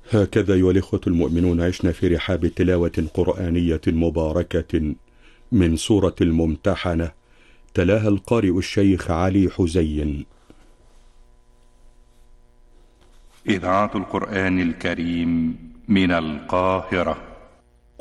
هكذا أيها الإخوة المؤمنون عشنا في رحاب تلاوة قرآنية مباركة من سورة الممتحنة، تلاها القارئ الشيخ علي حزين. إذاعة القرآن الكريم من القاهرة.